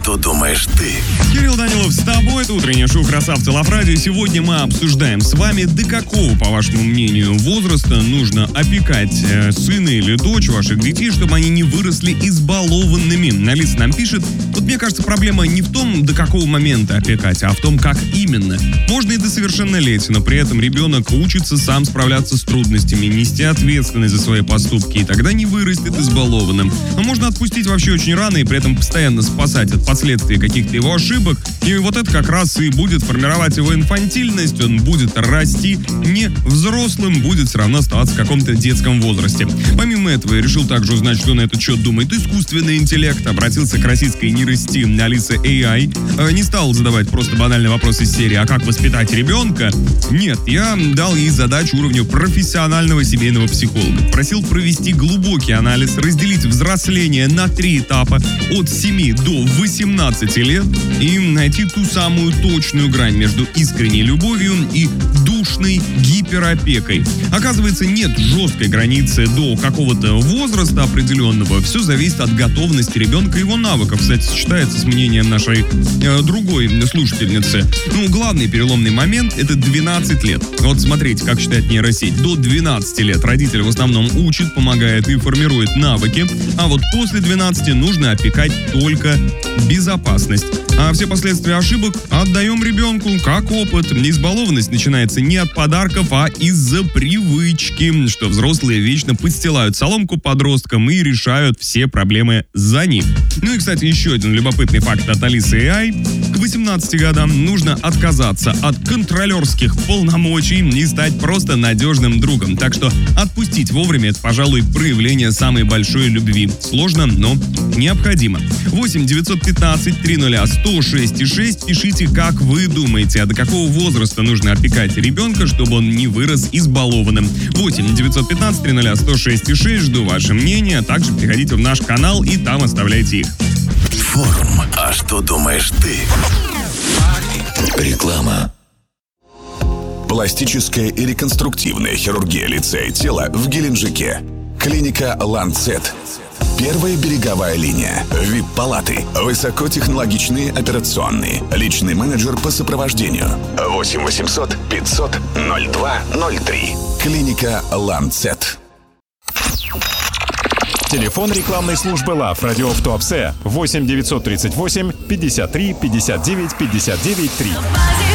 что думаешь ты? Кирилл Данилов с тобой. Это утреннее шоу «Красавцы Лав Радио». Сегодня мы обсуждаем с вами, до какого, по вашему мнению, возраста нужно опекать сына или дочь ваших детей, чтобы они не выросли избалованными. Алиса нам пишет: вот мне кажется, проблема не в том, до какого момента опекать, а в том, как именно. Можно и до совершеннолетия, но при этом ребенок учится сам справляться с трудностями, нести ответственность за свои поступки, и тогда не вырастет избалованным. Но можно отпустить вообще очень рано и при этом постоянно спасать от последствий каких-то его ошибок, и вот это как раз и будет формировать его инфантильность, он будет расти не взрослым, будет все равно оставаться в каком-то детском возрасте. Помимо этого, я решил также узнать, что на этот счет думает искусственный интеллект, обратился к российской нейросети Алиса AI, не стал задавать просто банальный вопрос из серии «А как воспитать ребенка?». Нет, я дал ей задачу уровня профессионального семейного психолога. Просил провести глубокий анализ, разделить взросление на 3 этапа от 7 до 18 лет и найти ту самую точную грань между искренней любовью и душной гиперопекой. Оказывается, нет жесткой границы до какого-то возраста определенного. Все зависит от готовности ребенка и его навыков. Кстати, сочетается с мнением нашей другой слушательницы. Главный переломный момент — это 12 лет. Вот смотрите, как считает нейросеть. До 12 лет родитель в основном учит, помогает и формирует навыки, а вот после 12 нужно опекать только безопасность. А все последствия ошибок отдаем ребенку как опыт. Избалованность начинается не от подарков, а из-за привычки, что взрослые вечно подстилают соломку подросткам и решают все проблемы за них. И, кстати, еще один любопытный факт от Алисы AI. К 18 годам нужно отказаться от контролерских полномочий и стать просто надежным другом. Так что отпустить вовремя — это, пожалуй, проявление самой большой любви. Сложно, но необходимо. 8 915 300 106 6. Пишите, как вы думаете, а до какого возраста нужно опекать ребенка, чтобы он не вырос избалованным. 8 915 300 106 6. Жду ваше мнение. Также приходите в наш канал и там оставляйте их. Форум «А что думаешь ты?» Реклама. Пластическая и реконструктивная хирургия лица и тела в Геленджике. Клиника «Ланцет». Первая береговая линия. ВИП-палаты. Высокотехнологичные операционные. Личный менеджер по сопровождению. 8 800 500 02 03. Клиника «Ланцет». Телефон рекламной службы Лав Радио в Туапсе 8 938 53 59 59 3.